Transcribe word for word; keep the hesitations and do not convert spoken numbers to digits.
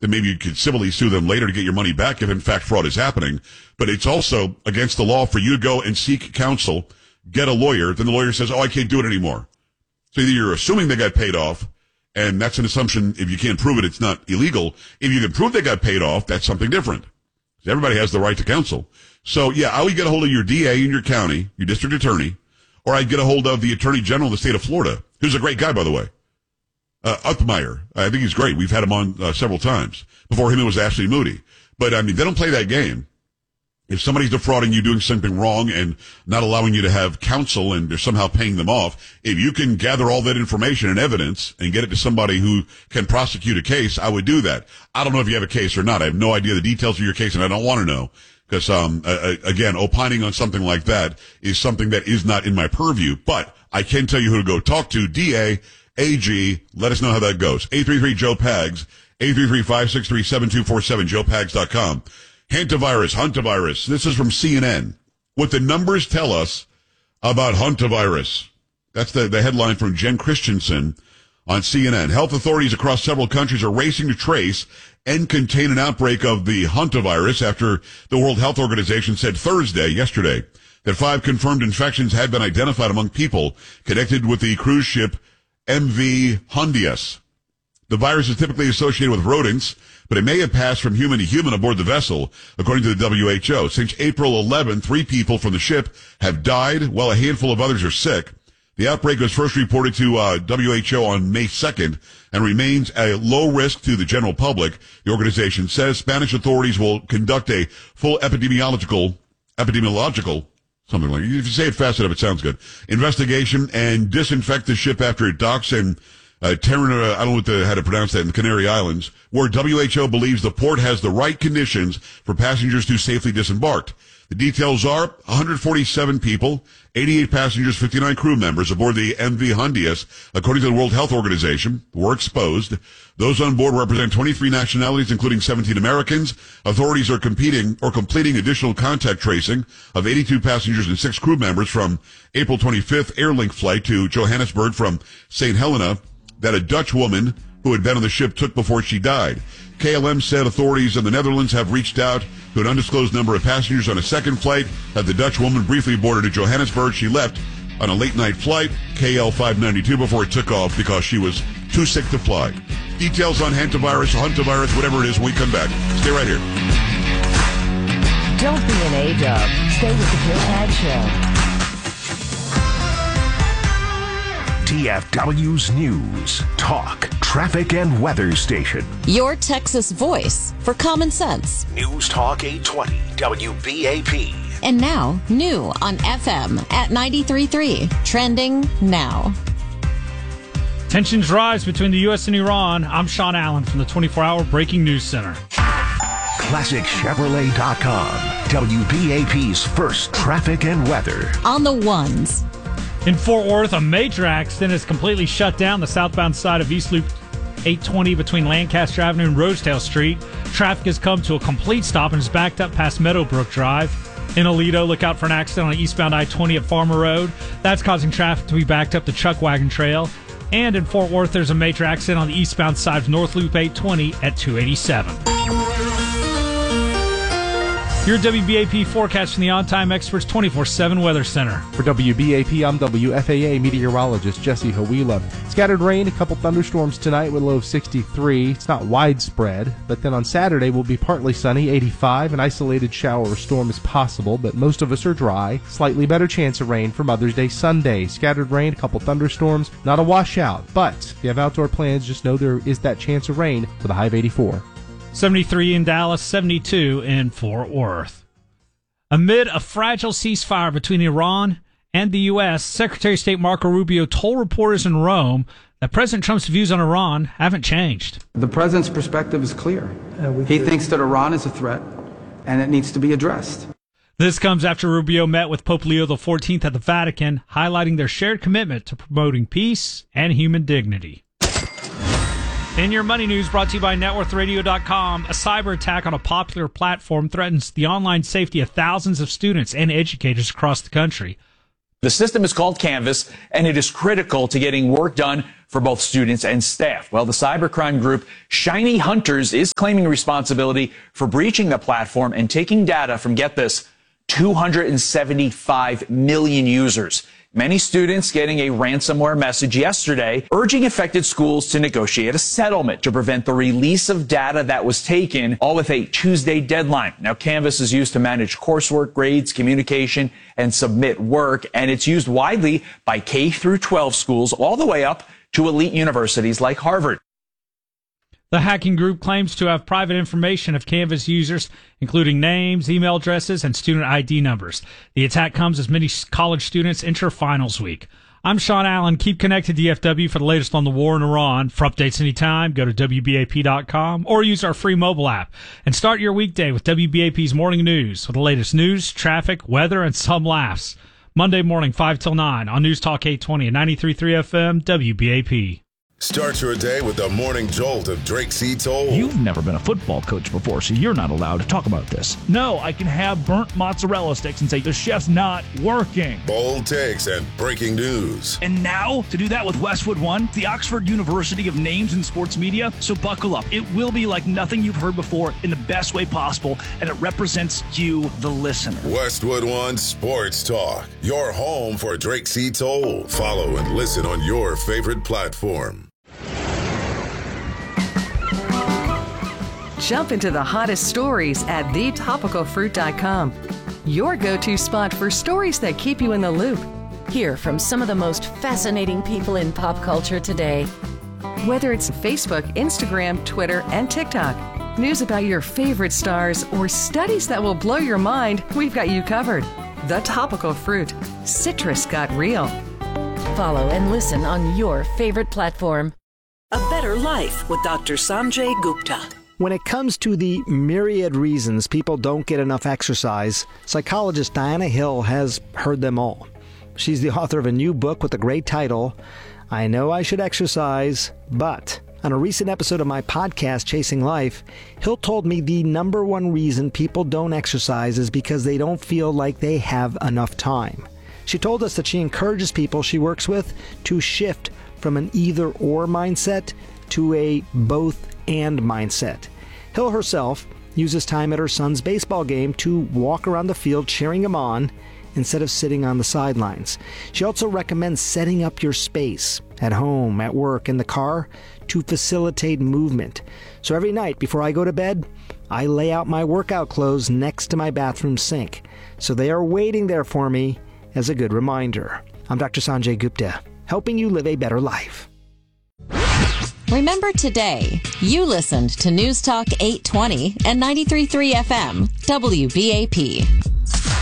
then maybe you could civilly sue them later to get your money back if in fact fraud is happening. But it's also against the law for you to go and seek counsel, get a lawyer, then the lawyer says, oh, I can't do it anymore. So either you're assuming they got paid off, and that's an assumption. If you can't prove it, it's not illegal. If you can prove they got paid off, that's something different. Everybody has the right to counsel. So yeah, I would get a hold of your D A in your county, your district attorney, or I'd get a hold of the attorney general of the state of Florida, who's a great guy, by the way. Uh, Upmeyer. I think he's great. We've had him on uh, several times. Before him, it was Ashley Moody. But I mean, they don't play that game. If somebody's defrauding you, doing something wrong, and not allowing you to have counsel, and they're somehow paying them off, if you can gather all that information and evidence and get it to somebody who can prosecute a case, I would do that. I don't know if you have a case or not. I have no idea the details of your case, and I don't want to know. Because, um, uh, again, opining on something like that is something that is not in my purview. But I can tell you who to go talk to. D A, A G, let us know how that goes. eight three three, Joe Pags, eight three three, five six three, seven two four seven, joe pags dot com. Hantavirus, Huntavirus. This is from C N N. What the numbers tell us about Huntavirus. That's the, the headline from Jen Christensen on C N N. Health authorities across several countries are racing to trace and contain an outbreak of the Huntavirus after the World Health Organization said Thursday, yesterday, that five confirmed infections had been identified among people connected with the cruise ship M V Hondias. The virus is typically associated with rodents, but it may have passed from human to human aboard the vessel, according to the W H O. Since April eleventh, three people from the ship have died, while a handful of others are sick. The outbreak was first reported to uh, W H O on May second and remains a low risk to the general public. The organization says Spanish authorities will conduct a full epidemiological, epidemiological, something like, if you say it fast enough, it sounds good, investigation and disinfect the ship after it docks in uh, Terra, I don't know what the, how to pronounce that, in the Canary Islands, where W H O believes the port has the right conditions for passengers to safely disembark. The details are one hundred forty-seven people, eighty-eight passengers, fifty-nine crew members aboard the M V Hondias, according to the World Health Organization, were exposed. Those on board represent twenty-three nationalities, including seventeen Americans. Authorities are competing or completing additional contact tracing of eighty-two passengers and six crew members from April twenty-fifth Airlink flight to Johannesburg from Saint Helena that a Dutch woman who had been on the ship took before she died. K L M said authorities in the Netherlands have reached out to an undisclosed number of passengers on a second flight that the Dutch woman briefly boarded to Johannesburg. She left on a late-night flight, K L five ninety-two, before it took off because she was too sick to fly. Details on hantavirus, huntavirus, whatever it is, when we come back. Stay right here. Don't be an A-dub. Stay with the Joe Pags Show. T F W's News, Talk, Traffic, and Weather Station. Your Texas voice for common sense. News Talk eight twenty, W B A P. And now, new on F M at ninety-three point three. Trending now. Tensions rise between the U S and Iran. I'm Sean Allen from the twenty-four hour Breaking News Center. Classic Chevrolet dot com, W B A P's first traffic and weather. On the ones. In Fort Worth, a major accident has completely shut down the southbound side of East Loop eight twenty between Lancaster Avenue and Rosedale Street. Traffic has come to a complete stop and is backed up past Meadowbrook Drive. In Aledo, look out for an accident on eastbound I twenty at Farmer Road. That's causing traffic to be backed up to Chuckwagon Trail. And in Fort Worth, there's a major accident on the eastbound side of North Loop eight twenty at two eighty-seven. Your W B A P forecast from the On-Time Experts twenty-four seven Weather Center. For W B A P, I'm W F A A meteorologist Jesse Hawila. Scattered rain, a couple thunderstorms tonight with a low of sixty-three. It's not widespread, but then on Saturday will be partly sunny, eighty-five. An isolated shower or storm is possible, but most of us are dry. Slightly better chance of rain for Mother's Day Sunday. Scattered rain, a couple thunderstorms, not a washout. But if you have outdoor plans, just know there is that chance of rain with a high of eighty-four. seventy-three in Dallas, seventy-two in Fort Worth. Amid a fragile ceasefire between Iran and the U S, Secretary of State Marco Rubio told reporters in Rome that President Trump's views on Iran haven't changed. The president's perspective is clear. He thinks that Iran is a threat and it needs to be addressed. This comes after Rubio met with Pope Leo the fourteenth at the Vatican, highlighting their shared commitment to promoting peace and human dignity. In your money news, brought to you by net worth radio dot com, a cyber attack on a popular platform threatens the online safety of thousands of students and educators across the country. The system is called Canvas, and it is critical to getting work done for both students and staff. Well, the cybercrime group Shiny Hunters is claiming responsibility for breaching the platform and taking data from, get this, two hundred seventy-five million users. Many students getting a ransomware message yesterday urging affected schools to negotiate a settlement to prevent the release of data that was taken, all with a Tuesday deadline. Now, Canvas is used to manage coursework, grades, communication, and submit work, and it's used widely by K through twelve schools all the way up to elite universities like Harvard. The hacking group claims to have private information of Canvas users, including names, email addresses, and student I D numbers. The attack comes as many college students enter finals week. I'm Sean Allen. Keep connected to D F W for the latest on the war in Iran. For updates anytime, go to W B A P dot com or use our free mobile app. And start your weekday with W B A P's Morning News for the latest news, traffic, weather, and some laughs. Monday morning, five till nine on News Talk eight twenty and ninety-three point three F M, W B A P. Start your day with the morning jolt of Drake C. Toll. You've never been a football coach before, so you're not allowed to talk about this. No, I can have burnt mozzarella sticks and say the chef's not working. Bold takes and breaking news. And now, to do that with Westwood One, the Oxford University of names in sports media. So buckle up. It will be like nothing you've heard before in the best way possible, and it represents you, the listener. Westwood One Sports Talk, your home for Drake C. Toll. Follow and listen on your favorite platform. Jump into the hottest stories at the topical fruit dot com. Your go-to spot for stories that keep you in the loop. Hear from some of the most fascinating people in pop culture today. Whether it's Facebook, Instagram, Twitter, and TikTok, news about your favorite stars, or studies that will blow your mind, we've got you covered. The Topical Fruit. Citrus got real. Follow and listen on your favorite platform. A Better Life with Doctor Sanjay Gupta. When it comes to the myriad reasons people don't get enough exercise, psychologist Diana Hill has heard them all. She's the author of a new book with the great title, I Know I Should Exercise, But... On a recent episode of my podcast, Chasing Life, Hill told me the number one reason people don't exercise is because they don't feel like they have enough time. She told us that she encourages people she works with to shift from an either-or mindset to a both-and mindset. Hill herself uses time at her son's baseball game to walk around the field cheering him on instead of sitting on the sidelines. She also recommends setting up your space at home, at work, in the car to facilitate movement. So every night before I go to bed, I lay out my workout clothes next to my bathroom sink. So they are waiting there for me as a good reminder. I'm Doctor Sanjay Gupta, helping you live a better life. Remember today, you listened to News Talk eight twenty and ninety-three point three F M, W B A P.